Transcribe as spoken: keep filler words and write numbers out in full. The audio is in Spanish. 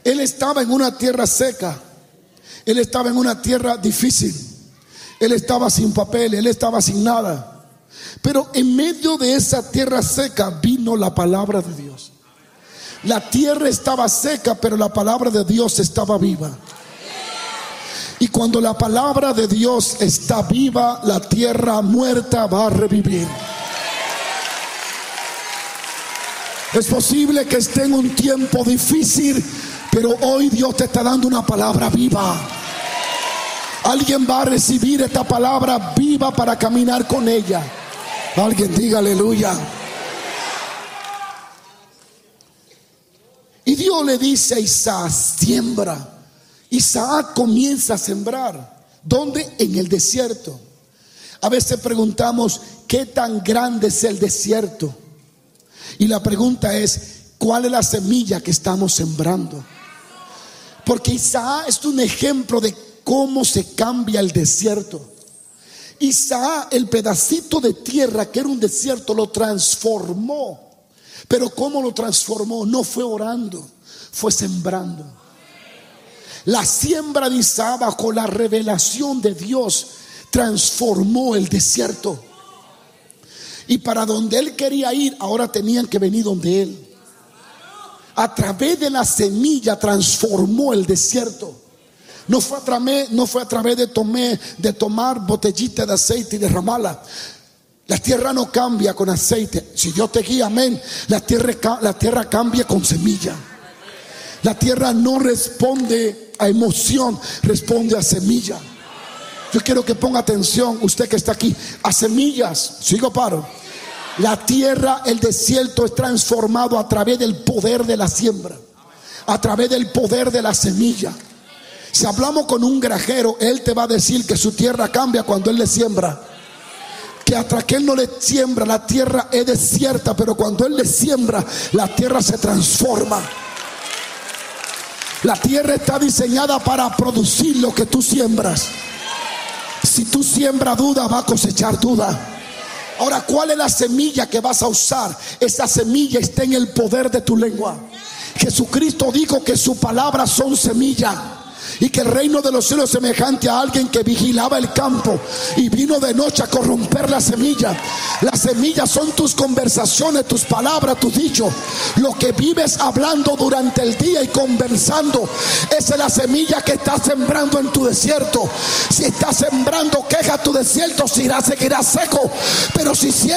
Él estaba en una tierra seca. Él estaba en una tierra difícil. Él estaba sin papel, él estaba sin nada. Pero en medio de esa tierra seca vino la palabra de Dios. La tierra estaba seca, pero la palabra de Dios estaba viva. Y cuando la palabra de Dios está viva, la tierra muerta va a revivir. Es posible que esté en un tiempo difícil, pero hoy Dios te está dando una palabra viva. Alguien va a recibir esta palabra viva para caminar con ella. Alguien diga aleluya. Y Dios le dice a Isaac: siembra. Isaac comienza a sembrar. ¿Dónde? En el desierto. A veces preguntamos: ¿qué tan grande es el desierto? Y la pregunta es: ¿cuál es la semilla que estamos sembrando? Porque Isaac es un ejemplo de cómo se cambia el desierto. Isaac, el pedacito de tierra que era un desierto, lo transformó. Pero ¿cómo lo transformó? No fue orando, fue sembrando. La siembra de Isaac, bajo la revelación de Dios, transformó el desierto. Y para donde él quería ir, ahora tenían que venir donde él. A través de la semilla transformó el desierto. No fue a través, no fue a través de, tomé, de tomar botellita de aceite y derramarla. La tierra no cambia con aceite. Si Dios te guía, amén. La tierra, la tierra cambia con semilla. La tierra no responde a emoción, responde a semilla. Yo quiero que ponga atención, usted que está aquí, a semillas. Sigo paro. La tierra, el desierto es transformado a través del poder de la siembra, a través del poder de la semilla. Si hablamos con un granjero, él te va a decir que su tierra cambia cuando él le siembra. Que hasta que él no le siembra, la tierra es desierta, pero cuando él le siembra, la tierra se transforma. La tierra está diseñada para producir lo que tú siembras. Si tú siembras duda, va a cosechar duda. Ahora, ¿cuál es la semilla que vas a usar? Esa semilla está en el poder de tu lengua. Jesucristo dijo que sus palabras son semilla, y que el reino de los cielos es semejante a alguien que vigilaba el campo y vino de noche a corromper la semilla. Las semillas son tus conversaciones, tus palabras, tus dichos, lo que vives hablando durante el día y conversando. Esa es la semilla que estás sembrando en tu desierto. Si estás sembrando queja, tu desierto seguirá, seguirá seco. Pero si siembras